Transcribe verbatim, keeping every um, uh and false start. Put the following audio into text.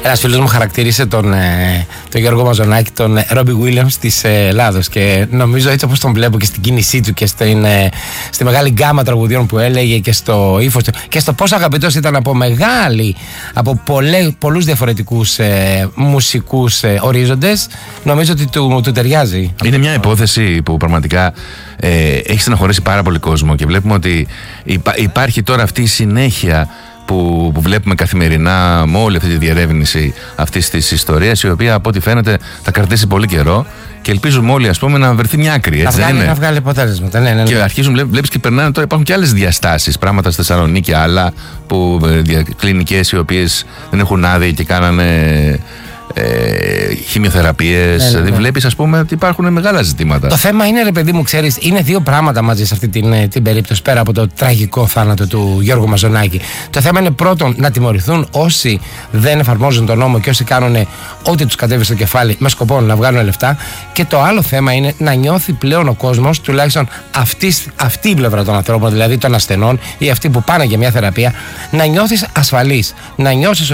Ένας φίλος μου χαρακτήρισε τον, ε, τον Γιώργο Μαζονάκη, τον Ρόμπι Γουίλιαμς της ε, Ελλάδος, και νομίζω έτσι όπως τον βλέπω και στην κίνησή του και στην, ε, στη μεγάλη γκάμα τραγουδιών που έλεγε και στο ύφος του και στο πόσο αγαπητός ήταν από μεγάλη, από πολλέ, πολλούς διαφορετικούς ε, μουσικούς ε, ορίζοντες, νομίζω ότι του, του ταιριάζει. Είναι μια υπόθεση που πραγματικά ε, έχει στεναχωρήσει πάρα πολύ κόσμο και βλέπουμε ότι υπά, υπάρχει τώρα αυτή η συνέχεια Που, που βλέπουμε καθημερινά με όλη αυτή τη διερεύνηση αυτής της ιστορίας, η οποία από ό,τι φαίνεται θα κρατήσει πολύ καιρό και ελπίζουμε όλοι, ας πούμε, να βρεθεί μια άκρη. Να βγάλει, να βγάλει αποτέλεσματα. Ναι, ναι, ναι. Και αρχίζουν, βλέπεις και περνάνε τώρα, υπάρχουν και άλλες διαστάσεις, πράγματα στη Θεσσαλονίκη, άλλα που, κλινικές οι οποίες δεν έχουν άδεια και κάνανε Ε, χημειοθεραπείες, ναι, ναι, ναι. Δηλαδή βλέπεις, ας πούμε, ότι υπάρχουν μεγάλα ζητήματα. Το θέμα είναι, ρε παιδί μου, ξέρεις, είναι δύο πράγματα μαζί σε αυτή την, την περίπτωση, πέρα από το τραγικό θάνατο του Γιώργου Μαζονάκη. Το θέμα είναι πρώτον να τιμωρηθούν όσοι δεν εφαρμόζουν τον νόμο και όσοι κάνουν ό,τι τους κατέβει στο κεφάλι με σκοπό να βγάλουν λεφτά. Και το άλλο θέμα είναι να νιώθει πλέον ο κόσμος, τουλάχιστον αυτή, αυτή η πλευρά των ανθρώπων, δηλαδή των ασθενών ή αυτοί που πάνε για μια θεραπεία, να νιώθεις ασφαλής, να νιώσεις